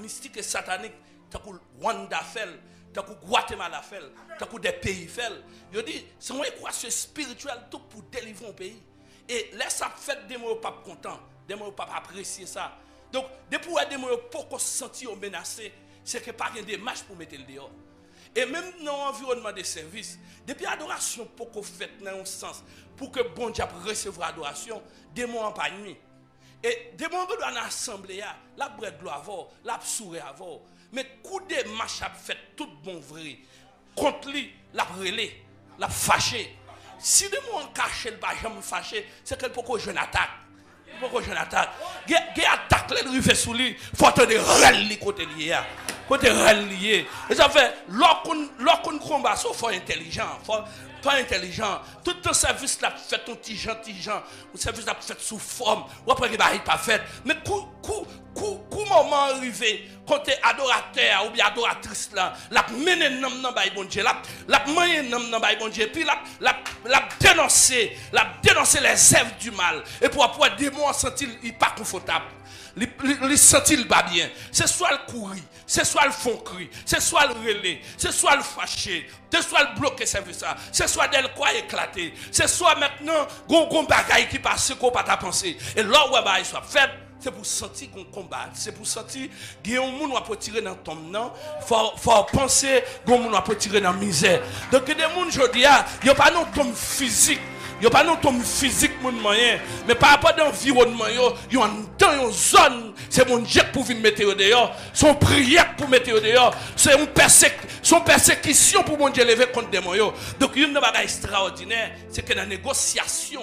mystique et satanique, tant que Rwanda fait, tant que Guatemala fait, tant que des pays fait. Il dit, c'est une équation spirituelle tout pour délivrer un pays. Et là, ça fait des mots pas contents, des mots pas apprécier ça. Donc, depuis des mots pas se sentir menacés, c'est que pas de démarche pour mettre le dehors. Et même dans l'environnement des services, depuis l'adoration pour qu'on fait dans un sens, pour que bon Dieu recevoir l'adoration, des mots en pas nuit. Et des mots dans l'assemblée, la brède doit avoir, la souris avoir. Mais coup de marche a fait tout bon vrai. Contre lui, la relais, la fâché. Si des mots en caché, le pas jamais fâché, c'est que pourquoi je n'attaque. Pourquoi je n'attaque. Il attaque, il fait sous lui, il faut attendre râler côté lié. Côté relié. Et ça fait, lorsqu'on combat, il faut intelligent. Pas intelligent. Tout le service là fait ton petit gens. Le service là fait sous forme. Ou après, il n'est pas fait. Mais moment arrivé, quand tu es adorateur ou bien adoratrice là, la mener nom dans bon Dieu, la mener nom dans bon Dieu, puis la dénoncer les œuvres du mal. Et pour pouvoir démon sentir il pas confortable. Il sentit le pas bien. C'est soit le courir, c'est soit le fond cri, c'est soit le relais, c'est soit le fâché, c'est soit le bloquer service, c'est soit d'elle quoi éclater, c'est soit maintenant gon bagaille qui passe qu'on pas ta pensée. Et là où il soit fait, c'est pour sentir qu'on combat, c'est pour sentir qu'il y a un monde qui peut tirer dans ton nom, faut penser qu'on peut tirer dans la misère. Donc des gens aujourd'hui, il n'y a pas de tombe physique. Il n'y a pas de tombe physique, moyen, mais par rapport à l'environnement, il y a une zone, c'est mon Dieu pour venir mettre dehors, son prière pour mettre dehors, c'est son persécution pour mon Dieu lever contre des moyens. Donc, il y a une chose extraordinaire, c'est que dans la négociation,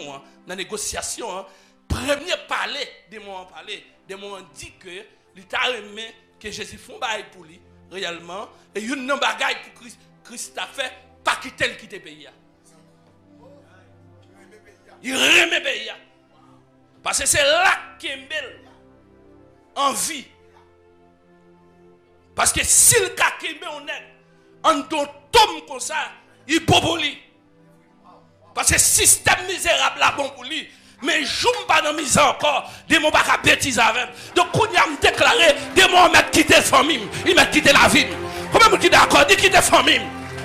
premier parler, des moments dit que l'État remet que Jésus font bail pour lui, réellement, et il y a une bagaille pour Christ a fait, pas quitter le pays. Il remet le pays. Parce que c'est là qu'il est belle. En vie. Parce que si le cas qui est honnête, en ton tombe comme ça, il populi. Parce que le système misérable là bon pour lui. Mais je ne pas dans la misère encore. Des mots pas bêtises avec. Donc, quand il a déclaré, des mots mettent quitter la famille. Ils mettent quitter la vie. Comment vous dites d'accord? Dit quitter la famille.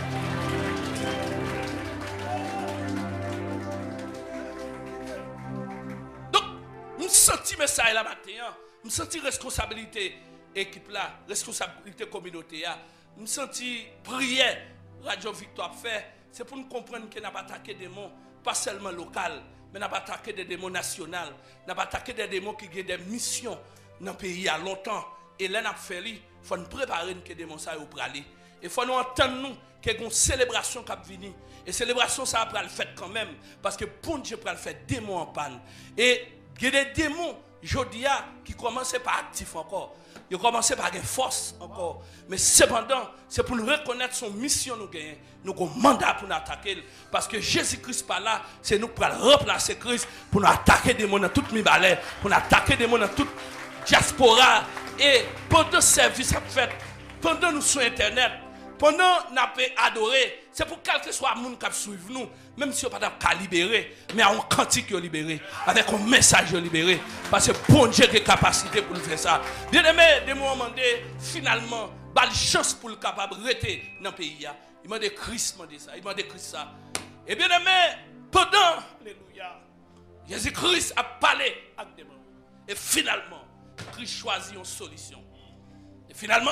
Je sens message là matin, je sens responsabilité équipe là, responsabilité communauté là, je sens prière Radio Victoire fait, c'est pour nous comprendre que n'a pas attaqué des démons pas seulement local, mais n'a pas attaqué des démons nationaux, n'a pas attaqué des démons qui ont des missions dans le pays à longtemps et là n'a fait il faut nous préparer que démons ça pour aller. Il faut nous entendre nous qu'il y a une célébration qui va venir. Et célébration ça va le faire quand même parce que pour Dieu va le faire démons en panne. Et il y a des démons, Jodia, qui commencent par actif encore. Ils commencent par une force encore. Mais cependant, c'est pour nous reconnaître son mission nous gagner. Nous avons un mandat pour nous attaquer. Parce que Jésus-Christ par là, c'est nous pour remplacer Christ, pour nous attaquer des démons dans toute Mibalais, pour nous attaquer des démons dans toute diaspora. Et pendant ce service à fait, pendant nous sur Internet, pendant nous avons adoré, c'est pour quel que soit le monde qui suit nous, même si on n'a pas libéré, mais on cantique libéré, avec un message libéré. Parce que bon Dieu a la capacité pour faire ça. Bien aimé, de moment finalement, il y a une chance pour le capable de rester dans le pays. Il m'a dit Christ, il m'a dit Christ ça. Et bien aimé, pendant, alléluia, Jésus-Christ a parlé avec des gens. Et finalement, Christ choisit une solution. Et finalement,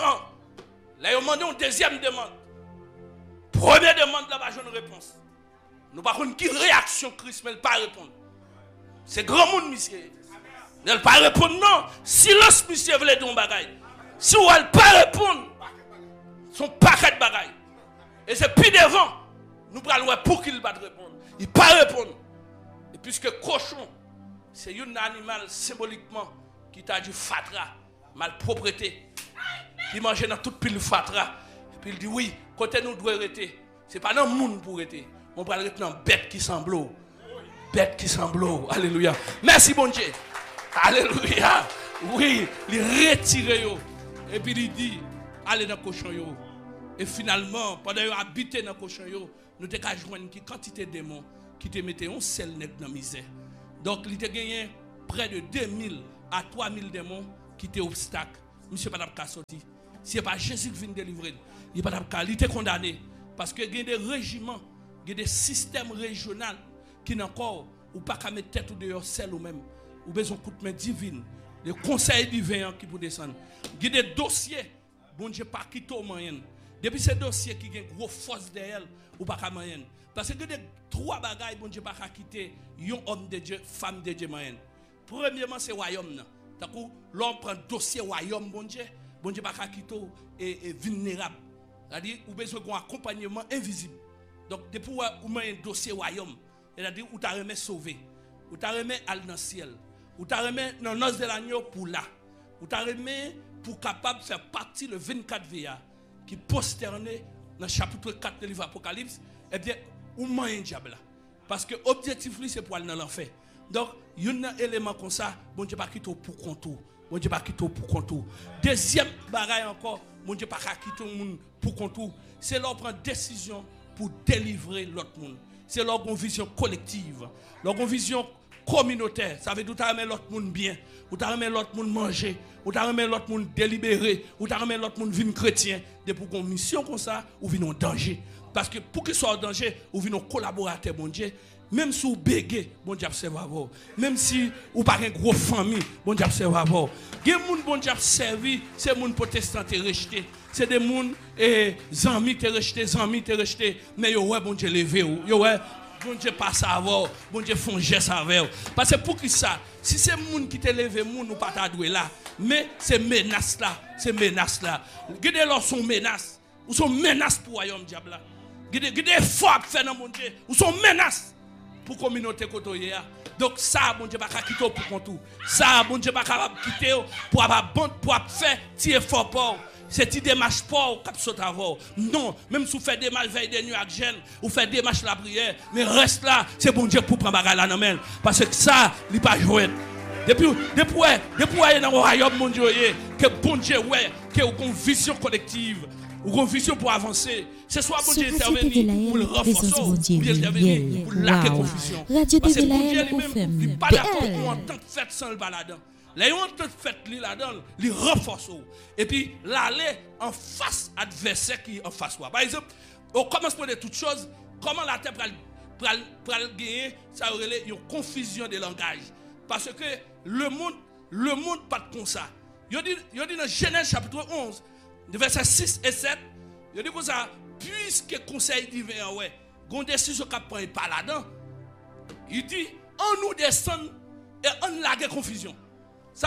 là, il a demandé une deuxième demande. Première demande, là, j'ai une réponse. Nous ne savons pas qui réaction Christ, mais il ne pas répondre. C'est grand monde, monsieur. Il ne pas répondre, non. Silence, monsieur, veut dire un bagaille. Si on ne pas répondre, son paquet de bagaille. Et c'est plus devant, nous prenons pour qu'il ne pas répondre. Il ne pas répondre. Et puisque cochon, c'est un animal symboliquement qui t'a dit fatra, malpropreté, qui mangeait dans toute pile fatra. Et puis il dit oui, côté nous doit arrêter. Ce n'est pas dans le monde pour arrêter. On va arrêter dans bête qui semble. Bête qui semble. Alléluia. Merci bon Dieu. Alléluia. Oui, il retire. Et puis il dit, allez dans le cochon. Et finalement, pendant qu'il habité dans le cochon, nous avons joué une quantité de démons qui te mettaient un seul nez dans la misère. Donc il a gagné près de 2000 à 3000 démons qui étaient obstacles monsieur pas capable sortir. Si c'est pas Jésus qui vient délivrer, il pas capable, il était condamné parce que il y a des régiments, il y a des systèmes régionaux qui n'ont encore ou pas qu'à mettre tête ou dehors seul ou même ou besoin de coup de main divine, le conseil divin qui pour descendre. Il y a des dossiers, bon Dieu pas quitter au moyen. Depuis ces dossiers qui ont une grosse force derrière ou pas qu'à moyen. Parce que il y a trois bagailles bon Dieu pas qu'à quitter un homme de Dieu, femme de Dieu moyen. Premièrement c'est royaume. D'accord, l'homme prend dossier royaume bon Dieu pas qu'à quitter et vulnérable. C'est-à-dire ou besoin d'un accompagnement invisible. Donc depuis ou un dossier royaume, c'est-à-dire ou t'a remis sauvé, ou t'a remis aller dans le ciel, ou t'a remis dans l'os de l'agneau pour là, ou t'a remis pour capable de faire partie le 24 VA qui posterné dans le chapitre 4 du livre Apocalypse, eh bien, ou un diable là. Parce que l'objectif, c'est pour aller dans l'enfer. Donc, il y a un élément comme ça, bon Dieu pas quitter pour contour. Bon Dieu pas quitter pour contour. Deuxième bagaille encore, bon Dieu pas quitter pour contour. C'est leur prendre décision pour délivrer l'autre monde. C'est leur vision collective, leur vision communautaire. Ça veut dire que tu as l'autre monde bien, ou tu as l'autre monde manger, ou tu as l'autre monde délibéré, ou tu as l'autre monde vivre chrétien. De pour une mission comme ça, ou vient en danger. Parce que pour qu'il soit en danger, ou vient en collaborateur, bon Dieu. Même si vous béguez, bon Dieu observe avant. Même si vous n'avez pas une grosse famille, bon Dieu observe avant. Il y a des gens bon Dieu servi, c'est des gens protestants qui rejetés. C'est des gens amis qui rejetés, mais yo ouais bon Dieu levé yo ouais bon Dieu passe avant, bon Dieu font geste avec. Parce que pour qui ça, si c'est gens qui te levé moun ou pas ta doué là, mais c'est menace là. Gardez leur son menace, ou sont menace pour royaume diable là. Gardez fort faire dans mon Dieu, ou sont menace pour communauté côté. Donc ça bon Dieu pas quitter pour contour. Ça bon Dieu pas capable quitter pour faire tirer fort pour. C'est une démarche pour cap sauter avant. Non, même si vous faites des démarches veille des nuits avec jeune, ou faites des démarches la prière, mais reste là, c'est bon Dieu pour prendre bagarre là dans main parce que ça, il pas jouer. Depuis dans le royaume mon Dieu que bon Dieu ouais, que une vision collective, ou une vision pour avancer. C'est soit bon Dieu intervenir pour le renforcer ou bien intervenir pour la confusion. Radio parce que de bon Dieu Village lui-même, il pas d'accord en tant que fait sans le baladin. Là, on te fait là-dedans, il renforce. Et puis, l'aller en face adversaire qui est en face. Par exemple, au commencement de toutes choses, comment la terre va gagner, ça aurait une confusion de langage. Parce que le monde pas comme ça. Il dit dans Genèse chapitre 11, versets 6 et 7, il dit comme ça, puisque conseil divin, ouais, qu'on décision qu'on prend pas là-dedans, il dit, on nous descend et on la confusion.